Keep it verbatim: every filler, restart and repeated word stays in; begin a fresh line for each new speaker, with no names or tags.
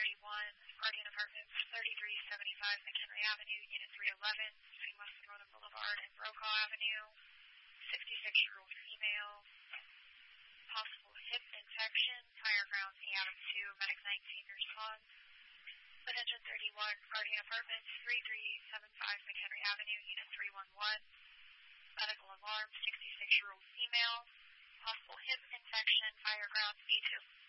thirty-one, Guardian Apartments, thirty-three seventy-five McHenry Avenue, Unit three eleven, between Weston Road and Boulevard and Brokaw Avenue. sixty-six-year-old female. Possible hip infection, fire grounds A out of two, medic nineteen response. Attention thirty-one, Guardian Apartments, thirty-three seventy-five McHenry Avenue, Unit three one one. Medical alarm, sixty-six-year-old female. Possible hip infection, fire grounds A two.